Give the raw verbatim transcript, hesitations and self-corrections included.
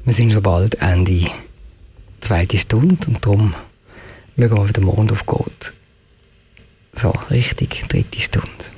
Wir sind schon bald Ende zweite Stunde und darum schauen wir, wie der Mond aufgeht. So, richtig dritte Stunde.